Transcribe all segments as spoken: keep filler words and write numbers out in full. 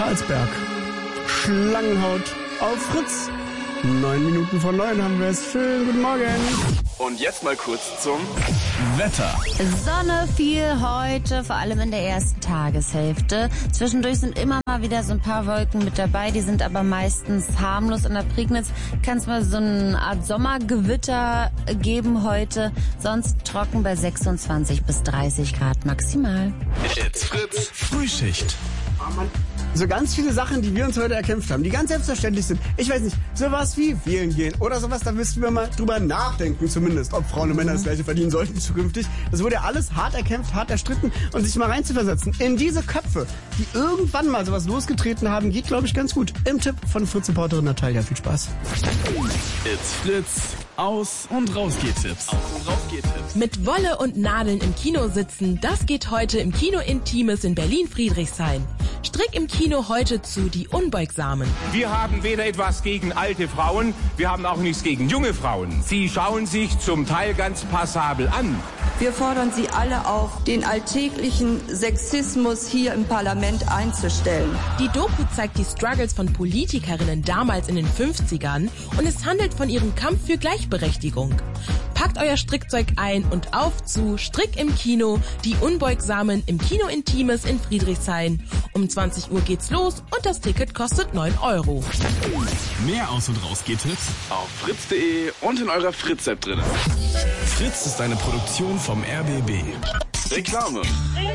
Karlsberg. Schlangenhaut auf Fritz. Neun Minuten vor neun haben wir es. Schönen guten Morgen. Und jetzt mal kurz zum Wetter. Sonne viel heute, vor allem in der ersten Tageshälfte. Zwischendurch sind immer mal wieder so ein paar Wolken mit dabei, die sind aber meistens harmlos. In der Prignitz kann es mal so eine Art Sommergewitter geben heute. Sonst trocken bei sechsundzwanzig bis dreißig Grad maximal. It's Fritz Frühschicht. Oh Mann. So ganz viele Sachen, die wir uns heute erkämpft haben, die ganz selbstverständlich sind. Ich weiß nicht, sowas wie wählen gehen oder sowas, da müssten wir mal drüber nachdenken zumindest, ob Frauen und Männer das Gleiche verdienen sollten zukünftig. Das wurde ja alles hart erkämpft, hart erstritten und sich mal reinzuversetzen in diese Köpfe, die irgendwann mal sowas losgetreten haben, geht, glaube ich, ganz gut. Im Tipp von Fritz-Reporterin Natalia. Viel Spaß. It's Fritz. Aus- und Rausgehtipps. Aus- und Rausgehtipps. Mit Wolle und Nadeln im Kino sitzen, das geht heute im Kino Intimes in Berlin-Friedrichshain. Strick im Kino heute zu Die Unbeugsamen. Wir haben weder etwas gegen alte Frauen, wir haben auch nichts gegen junge Frauen. Sie schauen sich zum Teil ganz passabel an. Wir fordern Sie alle auf, den alltäglichen Sexismus hier im Parlament einzustellen. Die Doku zeigt die Struggles von Politikerinnen damals in den fünfzigern und es handelt von ihrem Kampf für Gleichberechtigung. Packt euer Strickzeug ein und auf zu Strick im Kino, Die Unbeugsamen im Kino Intimes in Friedrichshain. Um zwanzig Uhr geht's los und das Ticket kostet neun Euro. Mehr Aus- und Rausgehtipps auf fritz punkt de und in eurer Fritz-App drin. Fritz ist eine Produktion vom R B B. Reklame.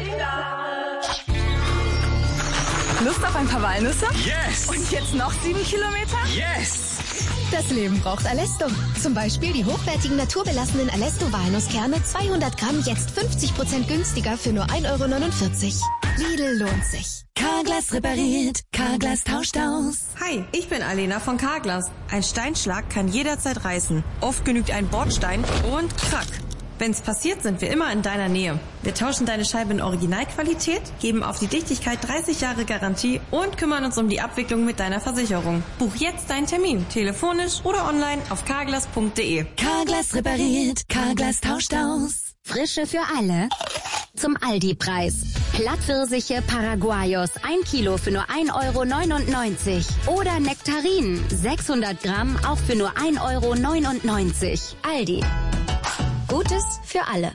Lust auf ein paar Walnüsse? Yes! Und jetzt noch sieben Kilometer? Yes! Das Leben braucht Alesto. Zum Beispiel die hochwertigen naturbelassenen Alesto-Walnusskerne zweihundert Gramm jetzt fünfzig Prozent günstiger für nur ein Euro neunundvierzig. Lidl lohnt sich. Carglass repariert, Carglass tauscht aus. Hi, ich bin Alena von Carglass. Ein Steinschlag kann jederzeit reißen. Oft genügt ein Bordstein und krack. Wenn's passiert, sind wir immer in deiner Nähe. Wir tauschen deine Scheibe in Originalqualität, geben auf die Dichtigkeit dreißig Jahre Garantie und kümmern uns um die Abwicklung mit deiner Versicherung. Buch jetzt deinen Termin, telefonisch oder online auf carglass punkt de. Carglass repariert, Carglass tauscht aus. Frische für alle. Zum Aldi-Preis. Plattpfirsiche Paraguayos, ein Kilo für nur ein Euro neunundneunzig. Oder Nektarinen, sechshundert Gramm, auch für nur ein Euro neunundneunzig. Aldi. Gutes für alle.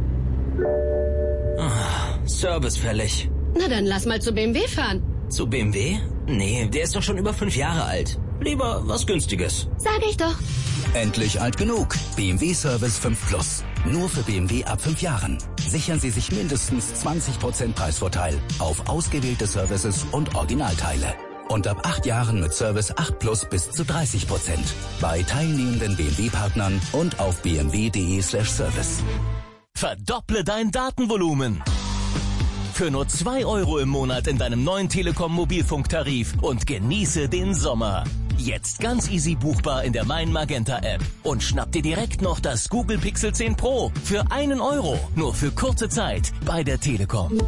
Ah, Service fällig. Na dann lass mal zu B M W fahren. Zu B M W? Nee, der ist doch schon über fünf Jahre alt. Lieber was Günstiges. Sag ich doch. Endlich alt genug. B M W Service fünf Plus. Nur für B M W ab fünf Jahren. Sichern Sie sich mindestens zwanzig Prozent Preisvorteil auf ausgewählte Services und Originalteile. Und ab acht Jahren mit Service acht Plus bis zu dreißig Prozent. Bei teilnehmenden B M W-Partnern und auf b m w punkt de slash service. Verdopple dein Datenvolumen. Für nur zwei Euro im Monat in deinem neuen Telekom-Mobilfunktarif und genieße den Sommer. Jetzt ganz easy buchbar in der Mein Magenta App. Und schnapp dir direkt noch das Google Pixel zehn Pro für einen Euro. Nur für kurze Zeit bei der Telekom.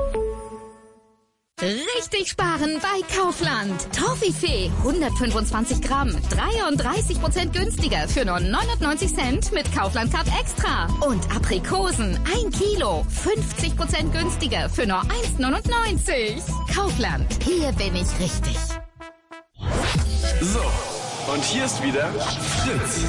Richtig sparen bei Kaufland. Toffifee, hundertfünfundzwanzig Gramm, dreiunddreißig Prozent günstiger für nur neunundneunzig Cent mit Kaufland Card Extra. Und Aprikosen, ein Kilo, fünfzig Prozent günstiger für nur eins neunundneunzig. Kaufland, hier bin ich richtig. So, und hier ist wieder Fritz.